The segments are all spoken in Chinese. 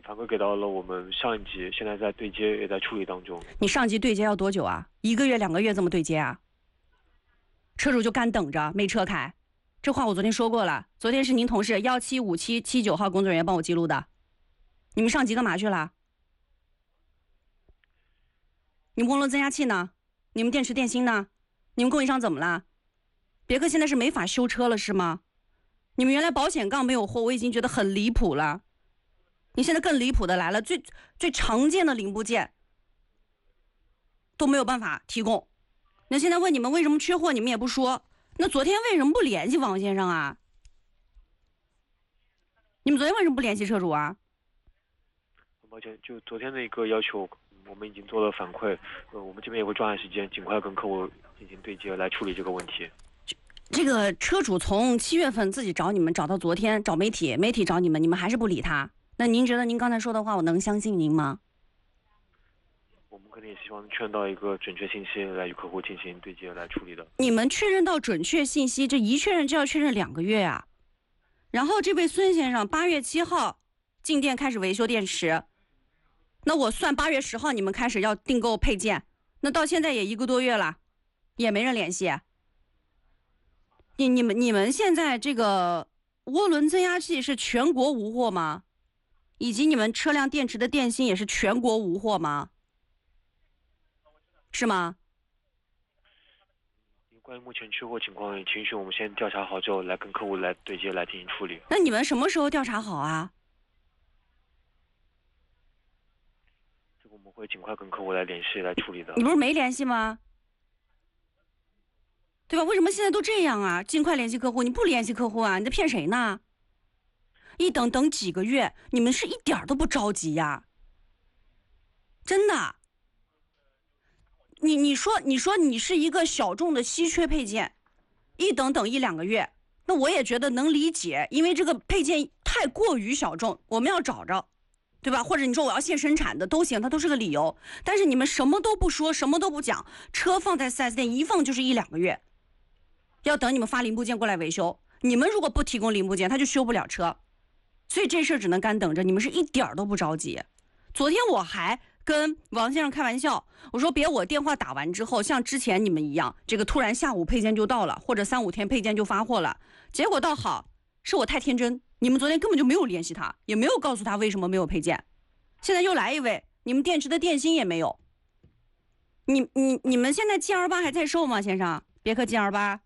反馈给到了我们上一级，现在在对接，也在处理当中。 你上级对接要多久啊？1个月、2个月这么对接啊？车主就干等着，没车开。这话我昨天说过了，昨天是您同事175779号工作人员帮我记录的。你们上级干嘛去了？你们涡轮增压器呢？你们电池电芯呢？你们供应商怎么了？别克现在是没法修车了是吗？你们原来保险杠没有货，我已经觉得很离谱了。你现在更离谱的来了，最常见的零部件都没有办法提供。那现在问你们为什么缺货，你们也不说。那昨天为什么不联系王先生啊？你们昨天为什么不联系车主啊？ 抱歉，就昨天的一个要求，我们已经做了反馈，我们这边也会抓紧时间，尽快跟客户进行对接来处理这个问题。 这个车主从7月份自己找你们，找到昨天找媒体，媒体找你们，你们还是不理他。那您觉得您刚才说的话，我能相信您吗？ 我们肯定也希望确认到一个准确信息来与客户进行对接来处理的。 你们确认到准确信息，这一确认就要确认2个月啊。然后这位孙先生8月7号进店开始维修电池，那我算8月10号你们开始要订购配件，那到现在也1个多月了，也没人联系。你们现在这个涡轮增压器是全国无货吗？以及你们车辆电池的电芯也是全国无货吗？是吗？ 关于目前缺货情况，请允许我们先调查好之后，来跟客户来对接来进行处理。 那你们什么时候调查好啊？ 这个我们会尽快跟客户来联系来处理的。 你不是没联系吗？对吧？为什么现在都这样啊？尽快联系客户，你不联系客户啊？你在骗谁呢？一等等几个月，你们是一点都不着急呀，真的。你说你是一个小众的稀缺配件，一等等1-2个月，那我也觉得能理解，因为这个配件太过于小众，我们要找着，对吧？或者你说我要现生产的都行，它都是个理由。但是你们什么都不说，什么都不讲，车放在 4S 店一放就是1-2个月，要等你们发零部件过来维修。你们如果不提供零部件，他就修不了车，所以这事儿只能干等着。你们是一点都不着急。昨天我还跟王先生开玩笑，我说别我电话打完之后像之前你们一样，这个突然下午配件就到了，或者3-5天配件就发货了。结果倒好，是我太天真，你们昨天根本就没有联系他，也没有告诉他为什么没有配件。现在又来一位，你们电池的电芯也没有。你们现在 GL8 还在售吗，先生？别克 GL8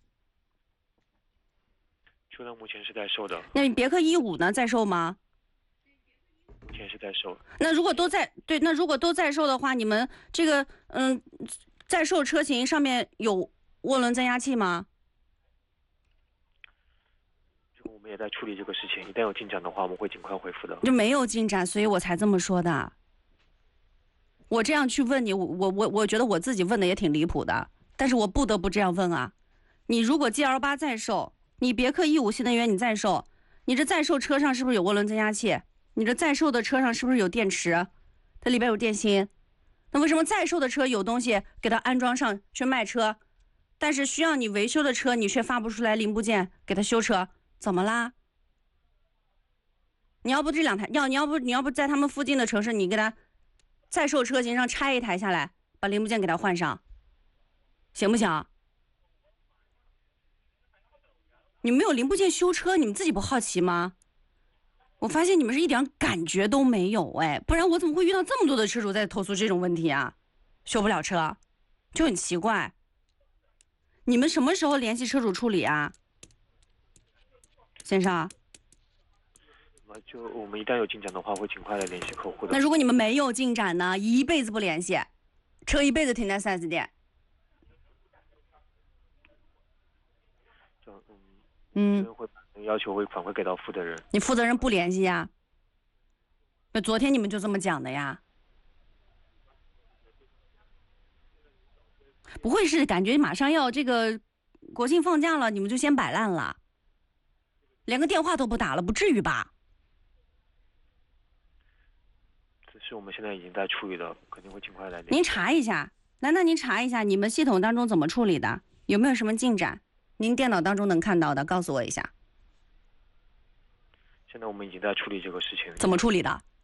车辆目前是在售的。 那你别克E5呢，在售吗？ 目前是在售。 那如果都在那如果都在售的话，你们这个在售车型上面有涡轮增压器吗？ 这个我们也在处理这个事情，一旦有进展的话，我们会尽快回复的。 就没有进展，所以我才这么说的。我这样去问你，我觉得我自己问的也挺离谱的，但是我不得不这样问啊。你如果 GL8 在售，你别克E5新能源你在售，你这在售车上是不是有涡轮增压器？你这在售的车上是不是有电池？它里边有电芯。那为什么在售的车有东西给它安装上去卖车，但是需要你维修的车你却发不出来零部件给它修车？怎么啦？你要不这2台你要不在他们附近的城市，你给它在售车型上拆1台下来，把零部件给它换上，行不行？你们没有零部件修车，你们自己不好奇吗？我发现你们是一点感觉都没有，不然我怎么会遇到这么多的车主在投诉这种问题啊？修不了车，就很奇怪。你们什么时候联系车主处理啊，先生？ 就我们一旦有进展的话，会尽快来联系客户的。 那如果你们没有进展呢？一辈子不联系，车一辈子停在 4S 店。 会要求会反馈给到负责人。 你负责人不联系呀？那昨天你们就这么讲的呀？不会是感觉马上要这个国庆放假了，你们就先摆烂了，连个电话都不打了，不至于吧？ 此事我们现在已经在处理的，肯定会尽快来联系。 您查一下，难道您查一下你们系统当中怎么处理的？有没有什么进展？您电脑当中能看到的，告诉我一下。 现在我们已经在处理这个事情。 怎么处理的？